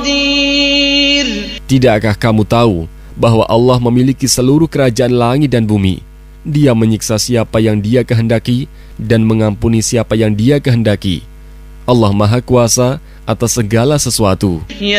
Tidakkah kamu tahu bahwa Allah memiliki seluruh kerajaan langit dan bumi? Dia menyiksa siapa yang Dia kehendaki dan mengampuni siapa yang Dia kehendaki. Allah Maha Kuasa atas segala sesuatu.